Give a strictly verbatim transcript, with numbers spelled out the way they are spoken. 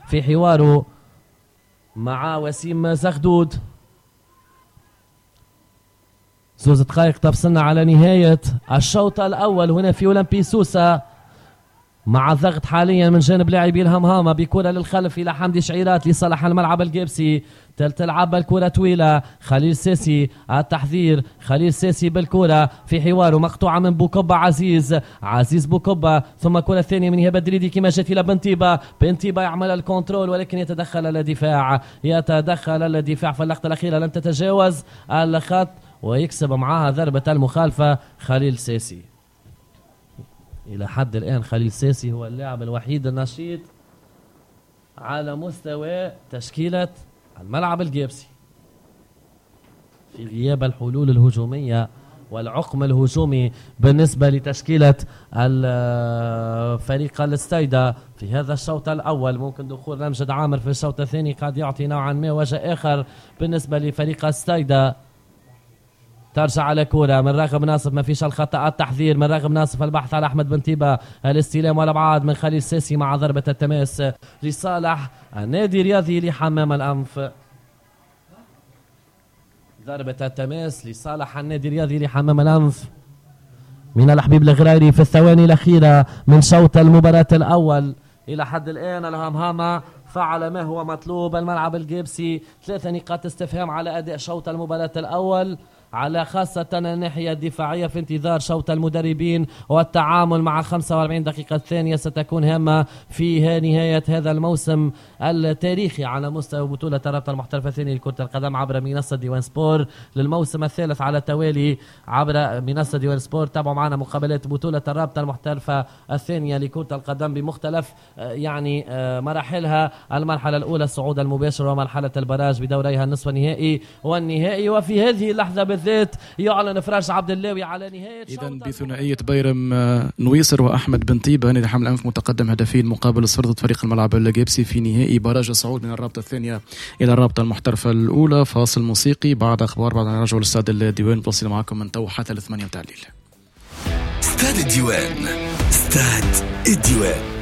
في حواره مع وسيم زغدود. زوز دقائق تفصلنا على نهاية الشوط الأول هنا في أولمبي سوسة، مع الضغط حاليا من جانب لاعبي الهمهامة بكرة للخلف إلى حمدي شعيرات لصالح الملعب الجيبسي. تلعب الكرة طويلة، خليل سيسي التحذير، خليل سيسي بالكرة في حواره مقطوعة من بوكوبا عزيز، عزيز بوكوبا، ثم كرة ثانية من هبة دريدي كما جت إلى بنتيبا، بنتيبا يعمل الكنترول ولكن يتدخل الدفاع، يتدخل الدفاع في اللقطة الأخيرة لن تتجاوز الخط ويكسب معها ضربة المخالفة خليل سيسي. إلى حد الآن خليل سيسي هو اللاعب الوحيد النشيط على مستوى تشكيلة الملعب الجيبسي في غياب الحلول الهجومية والعقم الهجومي بالنسبة لتشكيلة الفريق الاستايدا في هذا الشوط الأول. ممكن دخول أمجد عامر في الشوط الثاني قد يعطي نوعا ما وجه آخر بالنسبة لفريق الاستايدا. ترجع على كورة من راغب ناصف، ما فيش الخطأ، التحذير من راغب ناصف، البحث على أحمد بنتيبا، الاستلام والأبعاد من خليل سيسي مع ضربة التماس لصالح النادي الرياضي لحمام الأنف. ضربة التماس لصالح النادي الرياضي لحمام الأنف من الحبيب الغريري في الثواني الأخيرة من شوط المباراة الأول. إلى حد الآن الهمهامة فعل ما هو مطلوب. الملعب الجيبسي ثلاثة نقاط استفهام على أداء شوط المباراة الأول، على خاصة الناحية الدفاعية في انتظار شوط المدربين والتعامل مع خمسة وأربعين دقيقة الثانية ستكون هامة في نهاية هذا الموسم التاريخي على مستوى بطولة الرابطة المحترفة الثانية لكرة القدم عبر منصة ديوان سبور للموسم الثالث على التوالي عبر منصة ديوان سبور. تابعوا معنا مقابلات بطولة الرابطة المحترفة الثانية لكرة القدم بمختلف يعني مراحلها، المرحلة الأولى الصعود المباشر ومرحلة البراج بدوريها النصف النهائي والنهائي. وفي هذه اللحظة بالذات يعلن فراج عبد اللاوي على نهاية إذن بثنائية بيرم نويصر وأحمد بنتيبا نادي حمل الأنف متقدم هدفين مقابل صفر ضد فريق الملعب الجيبسي في نهائي براج الصعود من الرابطة الثانية إلى الرابطة المحترفة الأولى. فاصل موسيقي بعد أخبار بعد أن رجعوا للاستاد الديوان بوصل معكم من تو حتى الثمانية وتعليل. استاد الديوان، استاد الديوان.